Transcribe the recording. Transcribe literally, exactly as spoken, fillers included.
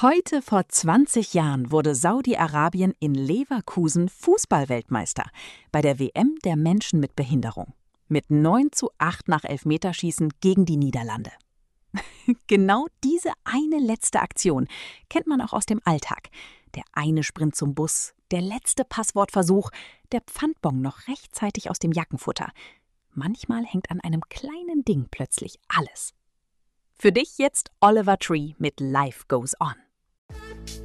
Heute vor zwanzig Jahren wurde Saudi-Arabien in Leverkusen Fußballweltmeister bei der W M der Menschen mit Behinderung. Mit neun zu acht nach Elfmeterschießen gegen die Niederlande. Genau diese eine letzte Aktion kennt man auch aus dem Alltag. Der eine Sprint zum Bus, der letzte Passwortversuch, der Pfandbon noch rechtzeitig aus dem Jackenfutter. Manchmal hängt an einem kleinen Ding plötzlich alles. Für dich jetzt Oliver Tree mit Life Goes On.